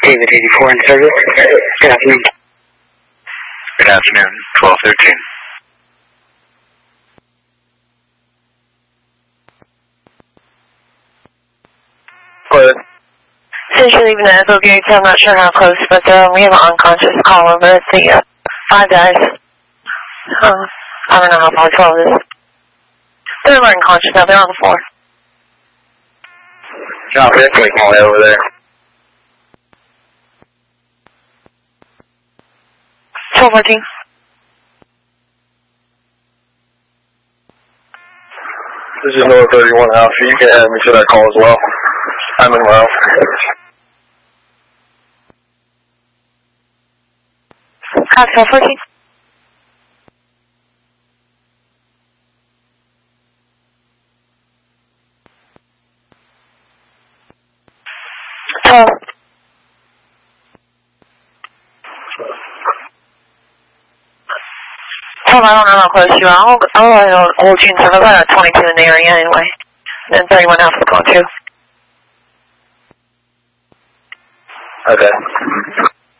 David 84 in service. Good afternoon. Good afternoon, 1213. Go ahead. Since you're leaving the Echo Gate, I'm not sure how close, but we have an unconscious call over at the 5 guys. I don't know how far 12 is. They're unconscious now, they're on the floor. Copy, can we call over there? 1214. This is North 31 Alpha. You can add me to that call as well. I'm in well. Copy, 1214. I don't know how close you are. I'll hold you in service. I got 22 in the area anyway. Then 31 Alpha going too. Okay.